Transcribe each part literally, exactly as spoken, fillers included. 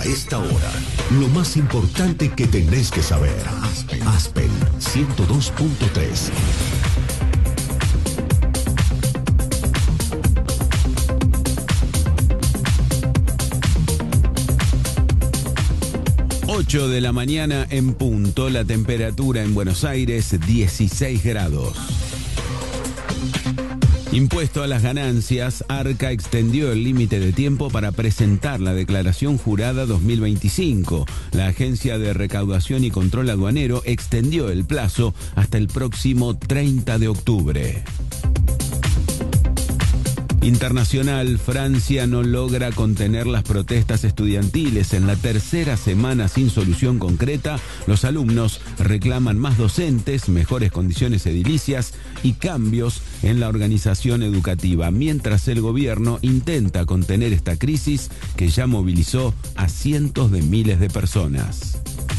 A esta hora, lo más importante que tenés que saber. Aspen, Aspen ciento dos punto tres. ocho de la mañana en punto, la temperatura en Buenos Aires dieciséis grados. Impuesto a las ganancias, Arca extendió el límite de tiempo para presentar la declaración jurada dos mil veinticinco. La Agencia de Recaudación y Control Aduanero extendió el plazo hasta el próximo treinta de octubre. Internacional, Francia no logra contener las protestas estudiantiles. En la tercera semana sin solución concreta, los alumnos reclaman más docentes, mejores condiciones edilicias y cambios en la organización educativa, mientras el gobierno intenta contener esta crisis que ya movilizó a cientos de miles de personas.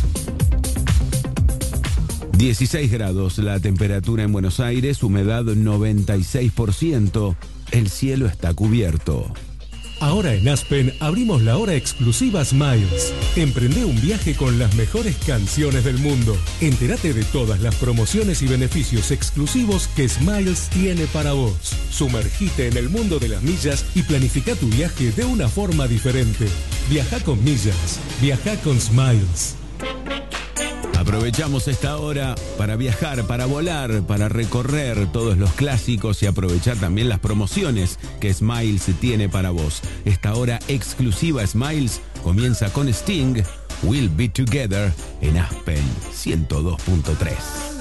dieciséis grados la temperatura en Buenos Aires, humedad noventa y seis por ciento. El cielo está cubierto. Ahora en Aspen abrimos la hora exclusiva Smiles. Emprende un viaje con las mejores canciones del mundo. Entérate de todas las promociones y beneficios exclusivos que Smiles tiene para vos. Sumergite en el mundo de las millas y planifica tu viaje de una forma diferente. Viaja con millas. Viaja con Smiles. Aprovechamos esta hora para viajar, para volar, para recorrer todos los clásicos y aprovechar también las promociones que Smiles tiene para vos. Esta hora exclusiva Smiles comienza con Sting, We'll Be Together en Aspen ciento dos punto tres.